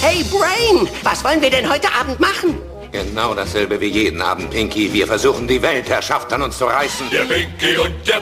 Hey, Brain, was wollen wir denn heute Abend machen? Genau dasselbe wie jeden Abend, Pinky. Wir versuchen, die Weltherrschaft an uns zu reißen. Der Pinky und der